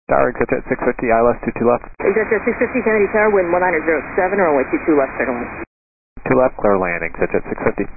Tower, exit at 650, ILS 22 left. Exit at 650, Kennedy Tower, wind 1907, runway 22 left, clear to land. 2 left, clear landing, exit at 650.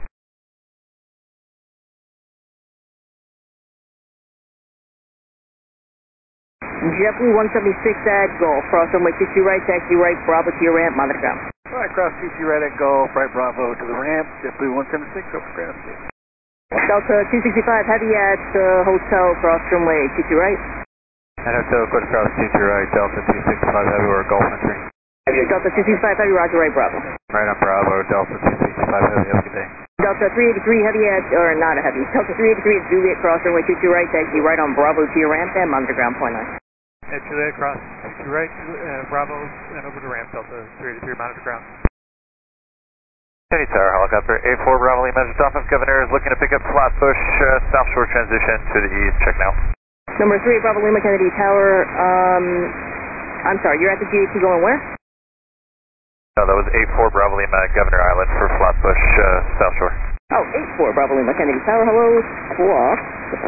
JetBlue 176 at Golf, cross runway 22 right, taxi right, Bravo to your ramp, monitor ground. Alright, cross TC right at Golf, right Bravo to the ramp, JetBlue 176, over ground. Delta 265 Heavy at Hotel, cross runway 22 right. And Hotel, go to cross 22 right, Delta 265 Heavy, or Golf entry. Delta 265 Heavy, roger, right Bravo. Right on Bravo, Delta 265 Heavy, have a good day. Delta 383 Heavy at, or not a Heavy, Delta 383 at Juliet, cross runway 22 right, taxi right on Bravo to your ramp, and monitor ground, point 9. At Juliet, cross 22 right, Bravo, and over to ramp, Delta 383, monitor ground. Kennedy Tower, helicopter A4 Bravo Lima, Dolphins Governor is looking to pick up Flatbush, South Shore transition to the east, check now. Number 3 Bravo Lima, Kennedy Tower, I'm sorry, you're at the GAT going where? No, that was A4 Bravo Lima, Governor Island for Flatbush, South Shore. Oh, 84 Bravo Lima, Kennedy Tower, hello, squawk,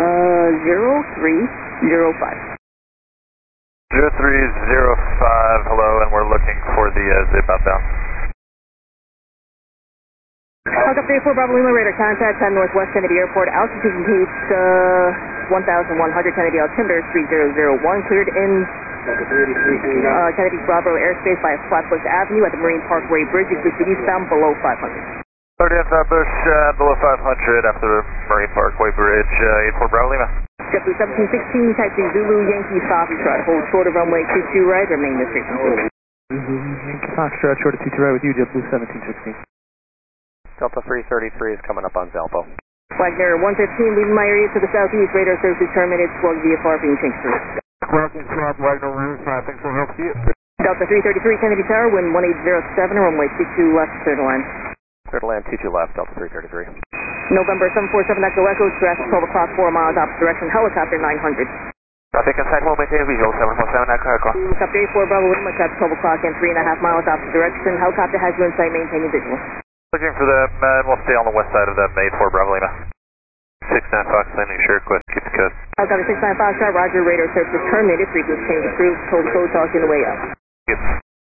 0305. 0305, hello, and we're looking for the zip outbound. Helicopter 84 Bravo Lima, radar contact on Northwest Kennedy Airport, altitude indicates 1,100, Kennedy altimeter 3001, cleared in Kennedy Bravo airspace by Flatbush Avenue at the Marine Parkway Bridge, existing eastbound below 500. 30 in Flatbush, below 500 after the Marine Parkway Bridge, 84 Bravo Lima. JetBlue 1716, taxi Zulu, Yankee Foxtrot, hold short of runway 22 right, remain this frequency. Yankee Foxtrot, short of 22 right with you, JetBlue 1716. Delta 333 is coming up on Valpo. Wagner 115, leaving my area to the southeast, radar services terminated, squawk VFR being changed through. Crossing Swap, Wagner 105, thanks for help, see you. Delta 333, Kennedy Tower, wind 1807, runway 22 left, clear to land. Clear to land, 22 left, Delta 333. November 747 Echo Echo, traffic 12 o'clock, 4 miles opposite direction, helicopter 900. Traffic inside home, maintain visual, 747 Echo Echo. Helicopter 84 Bravo Lima, traffic 12 o'clock and 3.5 miles opposite direction, helicopter has you in sight, maintaining visual. Looking for the, we'll stay on the west side of the A4 Bravo Lima. 69 Fox landing, sure, quit, keep the code. Helicopter 69 Foxtrot, roger, radar services terminated, frequency change approved, told code, talking the way up. Yep.